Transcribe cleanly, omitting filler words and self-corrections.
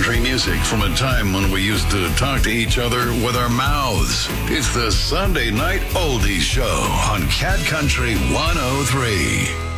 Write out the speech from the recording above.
country music from a time when we used to talk to each other with our mouths. It's the Sunday Night Oldies Show on Cat Country 103.